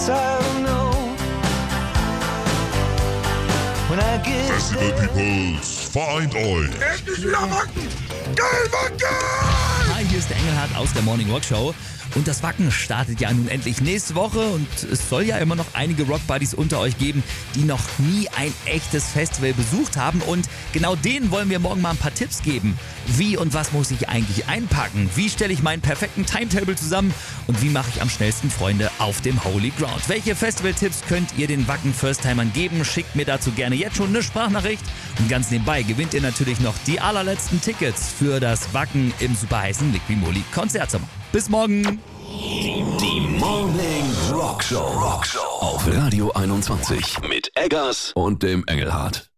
Festival Peoples, vereint euch! Endlich wieder Wacken! Geil, Wacken! Hi, hier ist der Engelhardt aus der Morning Rock Show. Und das Wacken startet ja nun endlich nächste Woche und es soll ja immer noch einige Rock-Buddies unter euch geben, die noch nie ein echtes Festival besucht haben und genau denen wollen wir morgen mal ein paar Tipps geben. Wie und was muss ich eigentlich einpacken? Wie stelle ich meinen perfekten Timetable zusammen? Und wie mache ich am schnellsten Freunde auf dem Holy Ground? Welche Festival-Tipps könnt ihr den Wacken-First-Timern geben? Schickt mir dazu gerne jetzt schon eine Sprachnachricht. Und ganz nebenbei gewinnt ihr natürlich noch die allerletzten Tickets für das Wacken im superheißen Liqui-Moly Konzertsommer. Bis morgen! Die Morning Rock Show auf Radio 21 mit Eggers und dem Engelhardt.